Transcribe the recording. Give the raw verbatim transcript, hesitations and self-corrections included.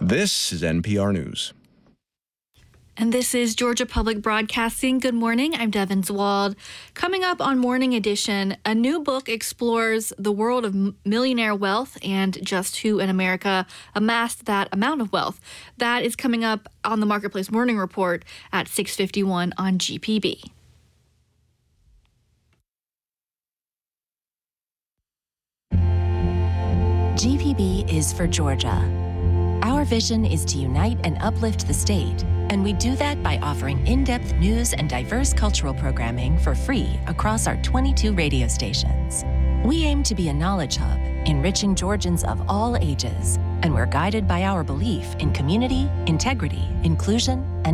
This is N P R News. And this is Georgia Public Broadcasting. Good morning. I'm Devin Zwald. Coming up on Morning Edition, a new book explores the world of millionaire wealth and just who in America amassed that amount of wealth. That is coming up on the Marketplace Morning Report at six fifty-one on G P B. G P B is for Georgia. Our vision is to unite and uplift the state, and we do that by offering in-depth news and diverse cultural programming for free across our twenty-two radio stations. We aim to be a knowledge hub, enriching Georgians of all ages, and we're guided by our belief in community, integrity, inclusion, and